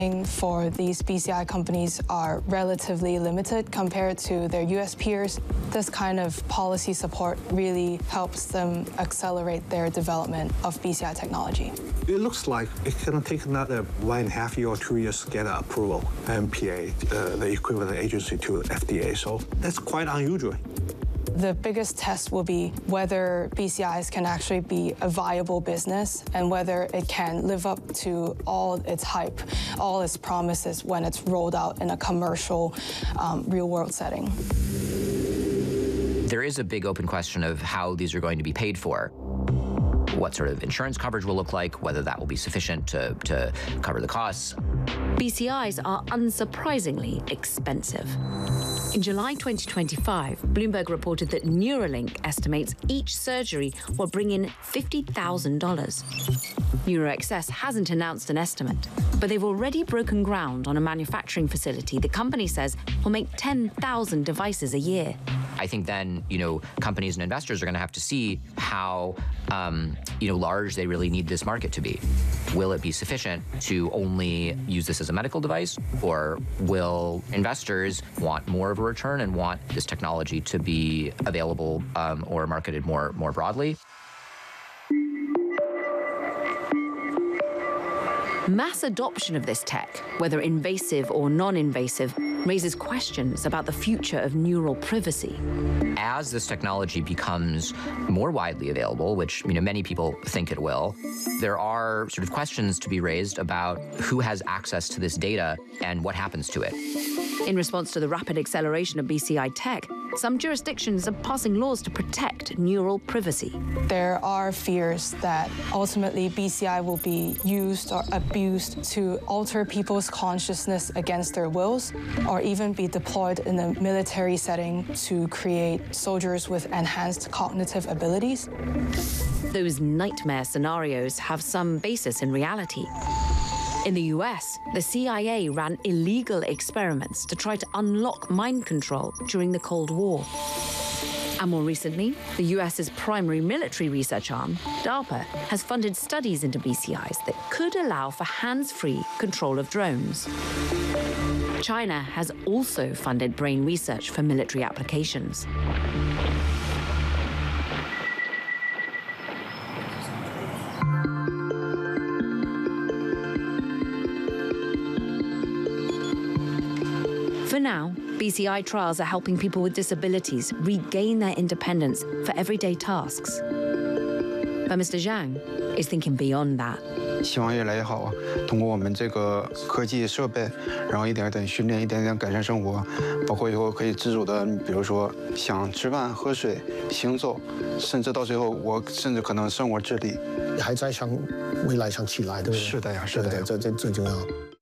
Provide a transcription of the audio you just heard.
for these BCI companies are relatively limited compared to their US peers. This kind of policy support really helps them accelerate their development of BCI technology. It looks like it's going to take another 1.5 years or 2 years to get approval, MPA, the equivalent agency to FDA, so that's quite unusual. The biggest test will be whether BCIs can actually be a viable business and whether it can live up to all its hype, all its promises when it's rolled out in a commercial, real-world setting. There is a big open question of how these are going to be paid for. What sort of insurance coverage will look like, whether that will be sufficient to cover the costs. BCIs are unsurprisingly expensive. In July 2025, Bloomberg reported that Neuralink estimates each surgery will bring in $50,000. NeuroXS hasn't announced an estimate, but they've already broken ground on a manufacturing facility the company says will make 10,000 devices a year. I think then, companies and investors are going to have to see how, large they really need this market to be. Will it be sufficient to only use this as a medical device, or will investors want more of a return and want this technology to be available or marketed more broadly? Mass adoption of this tech, whether invasive or non-invasive, raises questions about the future of neural privacy. As this technology becomes more widely available, which many people think it will, there are sort of questions to be raised about who has access to this data and what happens to it. In response to the rapid acceleration of BCI tech, some jurisdictions are passing laws to protect neural privacy. There are fears that ultimately BCI will be used or abused to alter people's consciousness against their wills, or even be deployed in a military setting to create soldiers with enhanced cognitive abilities. Those nightmare scenarios have some basis in reality. In the US, the CIA ran illegal experiments to try to unlock mind control during the Cold War. And more recently, the US's primary military research arm, DARPA, has funded studies into BCIs that could allow for hands-free control of drones. China has also funded brain research for military applications. For now, BCI trials are helping people with disabilities regain their independence for everyday tasks. But Mr. Zhang is thinking beyond that. 希望越来越好，通过我们这个科技设备，然后一点点训练，一点点改善生活，包括以后可以自主的，比如说想吃饭、喝水、行走，甚至到最后我甚至可能生活自理。 还在向未来上起来，对不对？ 是的呀，是的呀， 这最重要。